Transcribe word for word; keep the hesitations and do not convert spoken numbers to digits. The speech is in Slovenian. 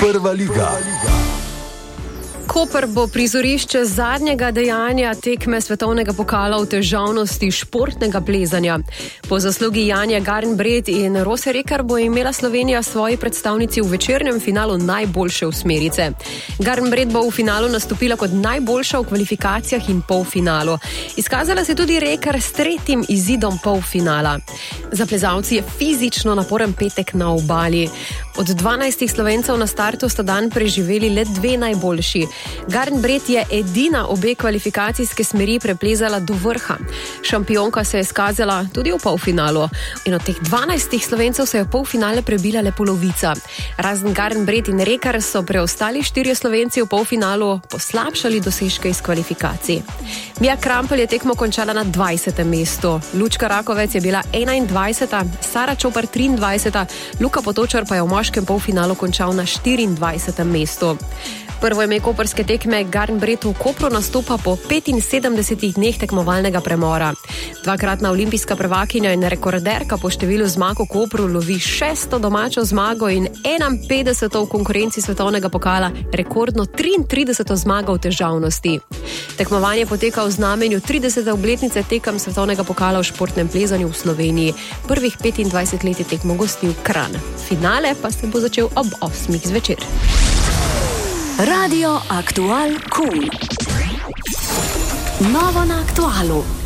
Prva liga. Koper bo prizorišče zadnjega dejanja tekme svetovnega pokala v težavnosti športnega plezanja. Po zaslugi Janje Garnbret in Rose Rekar bo imela Slovenija svoji predstavnici v večernem finalu najboljše osmerice. Garnbret bo v finalu nastopila kot najboljša v kvalifikacijah in polfinalu. Izkazala se tudi Rekar s tretjim izidom polfinala. Za plezalci je fizično naporen petek na obali. Od dvanajstih Slovencev na startu sta dan preživeli le dve najboljši. Garnbret je edina obe kvalifikacijske smeri preplezala do vrha. Šampionka se je skazala tudi v polfinalu. In od teh dvanajstih Slovencev se je v polfinale prebila le polovica. Razen Garnbret in Rekar so preostali štirje Slovenci v polfinalu poslabšali dosežke iz kvalifikacij. Mija Krampelj je tekmo končala na dvajsetem mestu. Lučka Rakovec je bila enaindvajseta, Sara Čopar triindvajseta, Luka Potočar pa je v moškem polfinalu končal na štiriindvajsetem mestu. Prvo ime koprske tekme Garnbret v Kopru nastopa po petinsedemdesetih dneh tekmovalnega premora. Dvakratna olimpijska prvakinja in rekorderka po številu zmag v Kopru lovi šesto domačo zmago in enainpetdeseto v konkurenci svetovnega pokala, rekordno triintrideseto zmago v težavnosti. Tekmovanje poteka v znamenju tridesete obletnice tekem svetovnega pokala v športnem plezanju v Sloveniji. Prvih petindvajset let je tekmo gostil Kranj. Finale pa se bo začel ob osmih zvečer. Radio Aktual Cool. Novo na Aktualu.